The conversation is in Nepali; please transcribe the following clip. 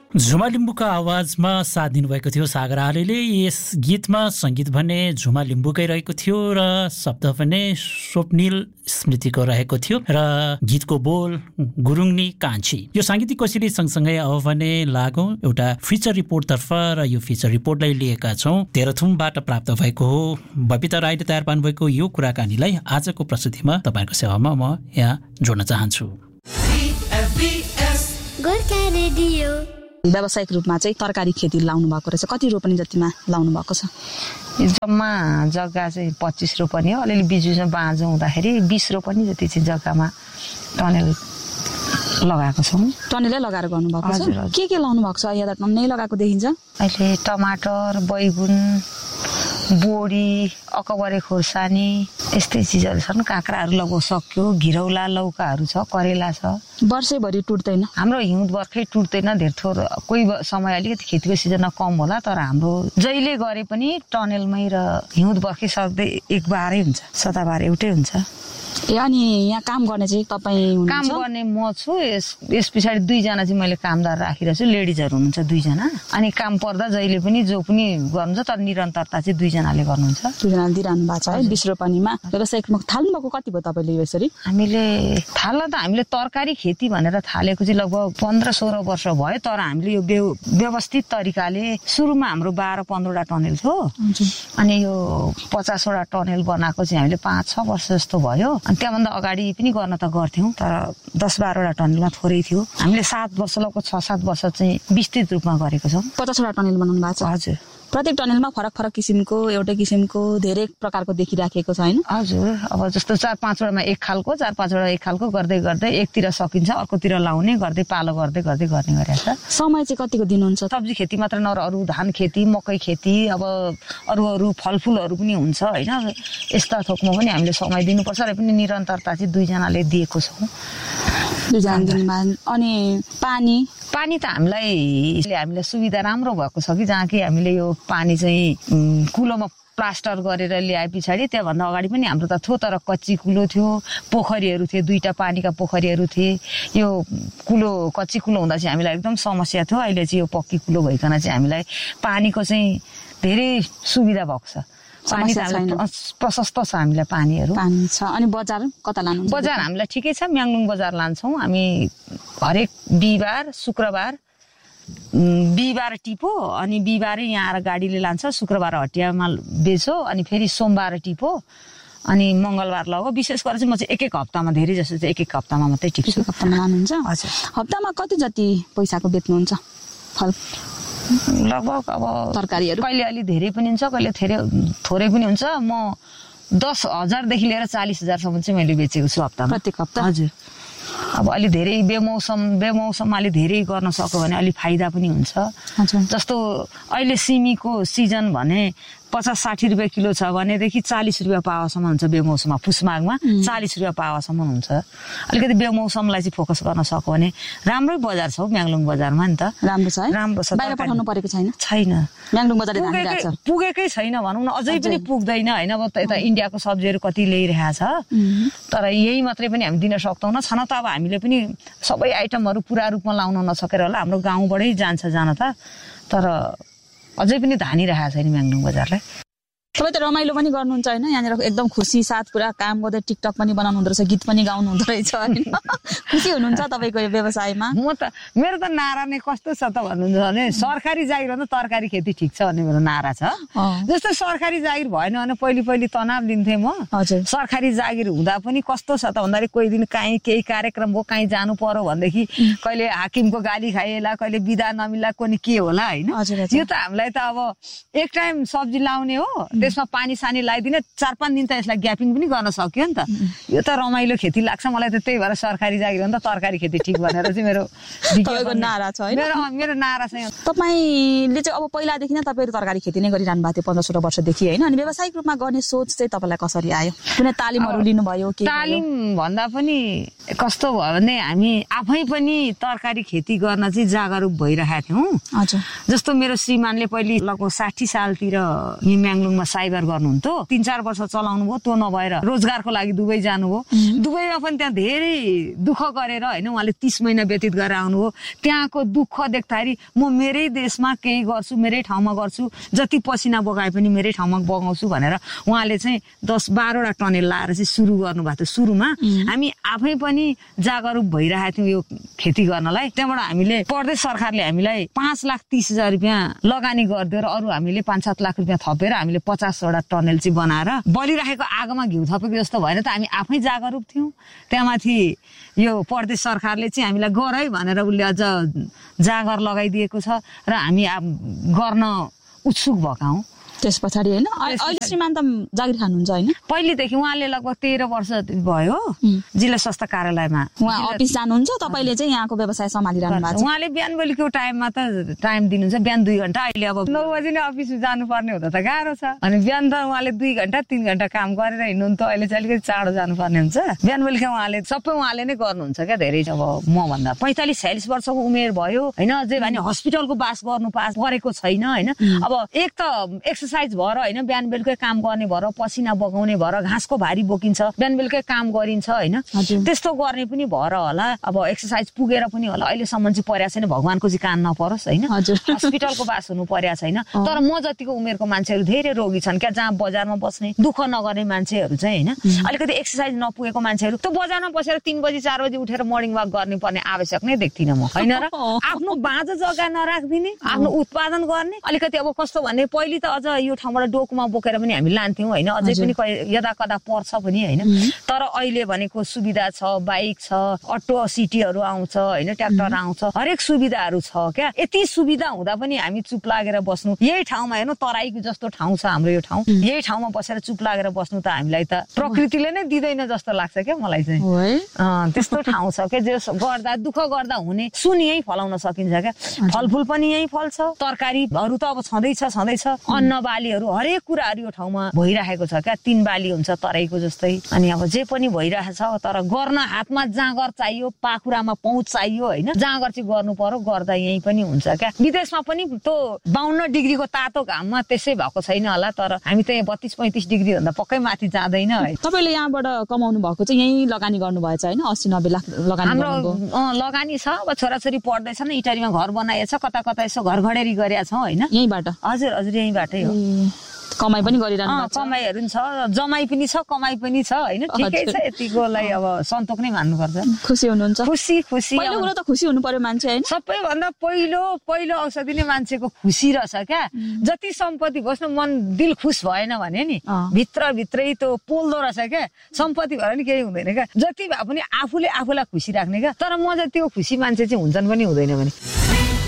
झुमा लिम्बूका आवाजमा साथ दिनुभएको थियो सागर आलेले। यस गीतमा सङ्गीत भने झुमा लिम्बूकै रहेको थियो र शब्द भने स्वप्निल स्मृतिको रहेको थियो र गीतको बोल गुरुङनी कान्छी। यो साङ्गीतिक कोसेली सँगसँगै अब भने लागौँ एउटा फिचर रिपोर्टतर्फ र यो फिचर रिपोर्टलाई लिएका छौँ तेह्रथुमबाट प्राप्त भएको हो। बबिता राईले तयार पार्नुभएको यो कुराकानीलाई आजको प्रस्तुतिमा तपाईँको सेवामा म यहाँ जोड्न चाहन्छु। व्यावसायिक रूपमा चाहिँ तरकारी खेती लाउनु भएको रहेछ, कति रोपनी जतिमा लाउनु भएको छ? जम्मा जग्गा चाहिँ 25 रोपनी हो। अलिअलि बिजुमा बाँझो हुँदाखेरि 20 रोपनी जति चाहिँ जग्गामा टनेल लगाएको छौँ। टनेलै लगाएर गर्नुभएको छ? के लाउनु भएको छ? यहाँ त टन्नै लगाएको देखिन्छ। अहिले टमाटर, बैगुन, बोडी, अकबरे खोर्सानी यस्तै चिजहरू छन्। काँक्राहरू लगभग सक्यो, घिरौला लौकाहरू छ, करेला छ। वर्षैभरि टुट्दैन हाम्रो हिउँद बर्खै टुट्दैन, धेर थोर कोही समय अलिकति खेतीको सिजनमा कम होला, तर हाम्रो जहिले गरे पनि टनेलमै र हिउँद बर्खै सक्दै एक बारै हुन्छ, सदाबार एउटै हुन्छ। अनि यहाँ काम गर्ने चाहिँ तपाईँ काम गर्ने म छु। यस पछाडि 2 जना चाहिँ मैले कामदार राखिरहेको छु, लेडिजहरू हुनुहुन्छ 2 जना। अनि काम पर्दा जहिले पनि जो पनि गर्नुहुन्छ, तर निरन्तरता चाहिँ 2 जनाले गर्नुहुन्छ। 2 जनाले दिइरहनु भएको छ है। 20 रोपनीमा व्यावसायिकमा थाल्नु भएको कति भयो तपाईँले यसरी? हामीले तरकारी खेती भनेर थालेको चाहिँ लगभग 15-16 वर्ष भयो, तर हामीले यो व्यवस्थित तरिकाले सुरुमा हाम्रो 12-15 टनेल थियो, अनि यो 50 टनेल बनाएको चाहिँ हामीले 5-6 वर्ष जस्तो भयो। अनि त्यहाँभन्दा अगाडि पनि गर्न त गर्थ्यौँ, तर 10-12 टनेलमा थोरै थियो। हामीले 7 वर्ष लगभग 6-7 वर्ष चाहिँ विस्तृत रूपमा गरेको छौँ। 50 टनेल बनाउनु भएको छ? हजुर। प्रत्येक टनेलमा फरक फरक किसिमको, एउटै किसिमको धेरै प्रकारको देखिराखेको छ हैन? हजुर। अब जस्तो 4-5 वटामा एक खालको, 4-5 वटा एक खालको गर्दै गर्दै एकतिर सकिन्छ, अर्कोतिर लाउने गर्दै पालो गर्दै गर्ने गरेछ। समय चाहिँ कतिको दिनुहुन्छ? सब्जी खेती मात्र नर अरू धान खेती, मकै खेती, अब अरू फलफुलहरू पनि हुन्छ हैन। यस्ता थोकमा पनि हामीले समय दिनुपर्छ र पनि निरन्तरता चाहिँ 2 जनाले दिएको छौँ। 2 जना दिनमा। अनि पानी त हामीलाई सुविधा राम्रो भएको छ कि, जहाँ कि हामीले यो पानी चाहिँ कुलोमा प्लास्टर गरेर ल्याए पछाडि त्यहाँभन्दा अगाडि पनि हाम्रो त थियो, तर कच्ची कुलो थियो, पोखरीहरू थिए, 2टा पानीका पोखरीहरू थिए। यो कच्ची कुलो हुँदा चाहिँ हामीलाई एकदम समस्या थियो। अहिले चाहिँ यो पक्की कुलो भइकन चाहिँ हामीलाई पानीको चाहिँ धेरै सुविधा भएको छ। पानी प्रशस्त छ हामीलाई, पानीहरू छ। अनि बजार कता लानुहुन्छ? बजार हामीलाई ठिकै छ, म्याङलुङ बजार लान्छौँ हामी। हरेक बिहिबार, शुक्रबार, बिहिबार टिपो, अनि बिहिबारै यहाँ आएर गाडीले लान्छ, शुक्रबार हटियामा बेचो, अनि फेरि सोमबार टिपो, अनि मङ्गलबार लगो। विशेष गरेर चाहिँ म चाहिँ एक हप्तामा, धेरै जस्तो चाहिँ एक हप्तामा मात्रै टिप्छु। एक हप्तामा लानुहुन्छ? हजुर। हप्तामा कति जति पैसाको बेच्नुहुन्छ फल? लगभग अब तरकारीहरू कहिले अलि धेरै पनि हुन्छ, कहिले थोरै पनि हुन्छ। म 10,000 देखि लिएर 40,000 सम्म चाहिँ मैले बेचेको छु हप्तामा, प्रत्येक हप्ता। हजुर। अब अलि धेरै बेमौसममा अलि धेरै गर्न सक्यो भने अलि फाइदा पनि हुन्छ। जस्तो अहिले सिमीको सिजन भने 50-60 रुपियाँ किलो छ भनेदेखि 40 रुपियाँ पावासम्म हुन्छ बेमौसममा। पुसमाघमा 40 रुपियाँ पावासम्म हुन्छ। अलिकति बेमौसमलाई चाहिँ फोकस गर्न सक्यो भने राम्रै बजार छ हौ म्याङलुङ बजारमा नि त। राम्रो छ है? राम्रो छ। बाहिर पठाउनु परेको छैन? छैन, म्याङलुङ बजारले धानिरहेछ। पुगेकै छैन भनौँ न, अझै पनि पुग्दैन हैन। अब यता इन्डियाको सब्जीहरू कति ल्याइरहेको छ, तर यही मात्रै पनि हामी दिन सक्दैनौँ। छन त अब हामीले पनि सबै आइटमहरू पुरा रूपमा लाउन नसकेर होला, हाम्रो गाउँबाटै जान्छ जान त, तर अझै पनि धानिरहेको छैन म्याङलुङ बजारलाई। तपाईँ त रमाइलो पनि गर्नुहुन्छ होइन? यहाँनिर एकदम खुसी साथ पुरा काम गर्दै टिकटक पनि बनाउनु हुँदो रहेछ, गीत पनि गाउनु हुँदो रहेछ होइन? खुसी हुनुहुन्छ तपाईँको यो व्यवसायमा? मेरो त नारा नै कस्तो छ त भन्नुहुन्छ भने, सरकारी जागिर भन्दा तरकारी खेती ठिक छ भन्ने मेरो नारा छ। जस्तो सरकारी जागिर भएन भने पहिले तनाव लिन्थेँ म। हजुर। सरकारी जागिर हुँदा पनि कस्तो छ त भन्दाखेरि कोही दिन काहीँ केही कार्यक्रम हो, काहीँ जानु पर्यो भनेदेखि कहिले हाकिमको गाली खाइएला, कहिले बिदा नमिल्ला, कोही के होला होइन? यो त हामीलाई त अब एक टाइम सब्जी लाउने हो, त्यसमा पानी सानी लगाइदिने, 4-5 दिन त यसलाई ग्यापिङ पनि गर्न सक्यो नि त। यो त रमाइलो खेती लाग्छ मलाई त। त्यही भएर सरकारी जागिर भन्दा तरकारी खेती ठिक भनेर चाहिँ मेरो नारा छ होइन? मेरो नारा छ। तपाईँले चाहिँ अब पहिलादेखि नै तपाईँहरू तरकारी खेती नै गरिरहनु भएको थियो 15-16 वर्षदेखि होइन? अनि व्यावसायिक रूपमा गर्ने सोच चाहिँ तपाईँलाई कसरी आयो? कुनै तालिमहरू लिनुभयो? तालिम भन्दा पनि कस्तो भयो भने हामी आफै पनि तरकारी खेती गर्न चाहिँ जागरुक भइरहेका थियौँ। हजुर। जस्तो मेरो श्रीमानले पहिले लगभग 60 सालतिर म्याङलुङमा साइबर गर्नुहुन्थ्यो 3-4 वर्ष चलाउनु भयो त्यो नभएर रोजगारको लागि दुबई जानुभयो दुबईमा पनि त्यहाँ धेरै दुःख गरेर हैन उहाँले 30 महिना व्यतीत गरेर आउनुभयो त्यहाँको दुःख देख्दाखेरि म मेरै देशमा केही गर्छु मेरै ठाउँमा गर्छु जति पसिना बगाए पनि मेरै ठाउँमा बगाउँछु भनेर उहाँले चाहिँ 10-12 वटा टनेल लाएर चाहिँ सुरु गर्नुभएको थियो सुरुमा हामी आफै पनि जागरुक भइरहेको थियौं यो खेती गर्नलाई त्यहाँबाट हामीले प्रदेश सरकारले हामीलाई 5,30,000 रुपैयाँ लगानी गर्दियो र अरु हामीले 5-7 लाख रुपैयाँ थपेर हामीले 50 वटा टनेल चाहिँ बनाएर बलिरहेको आगोमा घिउ थपेको जस्तो भएन त हामी आफै जागरुक थियौं त्यहाँमाथि यो प्रदेश सरकारले चाहिँ हामीलाई गर है भनेर उले अझ जागर लगाइदिएको छ र हामी गर्न उत्सुक भएका हौं त्यसपछि हैन अहिले श्रीमान त जागिर खानुहुन्छ हैन पहिलेदेखि उहाँले लगभग 13 वर्ष भयो जिल्ला स्वास्थ्य कार्यालयमा उहाँ अफिस जानुहुन्छ तपाईले चाहिँ यहाँको व्यवसाय सम्हालिरहनु भएको छ उहाँले बिहान बेलुकीको टाइममा त टाइम दिनुहुन्छ बिहान 2 घण्टा अहिले अब 9 बजे नै अफिस जानुपर्ने हुँदा त गाह्रो छ अनि बिहान त उहाँले 2 घण्टा 3 घण्टा काम गरेर हिँड्नुहुन्छ अहिले चाहिँ अलिकति चाँडो जानुपर्ने हुन्छ बिहान बेलुकी उहाँले सबै उहाँले नै गर्नुहुन्छ क्या धेरै अब म भन्दा 45-46 वर्षको उमेर भयो हैन अझै भने हस्पिटलको बास गर्नु परेको छैन हैन अब एक त एक्सरसाइज भएर हैन बिहान बेलुकै काम गर्ने भएर पसिना बगाउने भएर घाँसको भारी बोकिन्छ बिहान बेलुकै काम गरिन्छ हैन त्यस्तो गर्ने पनि भएर होला अब एक्सरसाइज पुगेर पनि होला अहिलेसम्म चाहिँ पर्या छैन भगवानको चाहिँ कान नपरोस् हैन हस्पिटलको बास हुनु पर्या छैन तर म जतिको उमेरको मान्छेहरु धेरै रोगी छन् क्या जहाँ बजारमा बस्ने दुःख नगर्ने मान्छेहरु चाहिँ हैन अलिकति एक्सरसाइज नपुगेको मान्छेहरु त बजारमा बसेर 3 बजे 4 बजे उठेर मर्निङ वाक गर्ने पर्ने आवश्यक नै देख्दिन म हैन र आफ्नो बाँझो जग्गा नराख्दिने आफ्नो उत्पादन गर्ने अलिकति अब कस्तो भन्ने पहिले त अझ यो ठाउँबाट डोकुमा बोकेर पनि हामी लान्थ्यौं हैन अझै पनि यदा कदा पर्छ पनि हैन तर अहिले भनेको सुविधा छ बाइक छ अटो सिटीहरु आउँछ हैन ट्र्याक्टर आउँछ हरेक सुविधाहरु छ क्या यति सुविधा हुँदा पनि हामी चुप लागेर बस्नु यही ठाउँमा हेर्नु तराईको जस्तो ठाउँ छ हाम्रो यो ठाउँ यही ठाउँमा बसेर चुप लागेर बस्नु त हामीलाई त प्रकृतिले नै दिदैन जस्तो लाग्छ क्या मलाई चाहिँ त्यस्तो ठाउँ छ के जे गर्दा दुःख गर्दा हुने सुन यही फलाउन सकिन्छ क्या फलफुल पनि यही फल्छ तरकारीहरु त अब छँदैछ अन्न बालीहरु हरेक कुराहरु यो ठाउँमा भइरहेको छ क्या 3 बाली हुन्छ तराईको जस्तै अनि अब जे पनि भइरहेछ तर गर्न हातमा जाँगर चाहियो पाखुरामा पहुँच चाहियो हैन जाँगर चाहिँ गर्नु पर्यो गर्दा यही पनि हुन्छ क्या विदेशमा पनि त्यो 52 डिग्रीको तातो घाममा त्यसै भएको छैन होला तर हामी त 32-35 डिग्री भन्दा पक्कै माथि जाँदैन है तपाईले यहाँबाट कमाउनु भएको चाहिँ यही लगानी गर्नु भएछ हैन 80-90 लाख लगानी हाम्रो लगानी छ अब छोराछोरी पढ्दैछन् इटालीमा घर बनाएछ कता कता यसो घर घडेरी गरेका छौं हैन यहीबाट हजुर यहीबाटै हो कमाई पनि गरिरहनु भएको छ कमाईहरु छ जमाई पनि छ कमाई पनि छ हैन ठिकै छ यतिकोलाई अब सन्तोक नै मान्नु पर्छ खुसी हुनुहुन्छ खुसी पहिलो कुरा त खुसी हुनु पर्यो मान्छे हैन सबैभन्दा पहिलो औषधि नै मान्छेको खुसी रहेछ क्या जति सम्पत्ति होस् न मन दिल खुश भएन भने नि भित्रै त्यो पोल्दो रहेछ क्या सम्पत्ति भएर नि केही हुँदैन क्या जति भए पनि आफूले आफूलाई खुसी राख्ने क्या तर म जतिको खुसी मान्छे चाहिँ हुन्छन् पनि हुँदैन भने